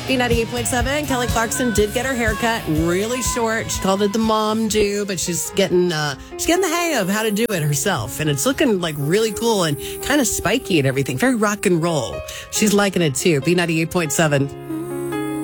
B98.7. Kelly Clarkson did get her hair cut really short. She called it the mom do, but she's getting the hang of how to do it herself. And it's looking like really cool and kind of spiky and everything. Very rock and roll. She's liking it too. B98.7.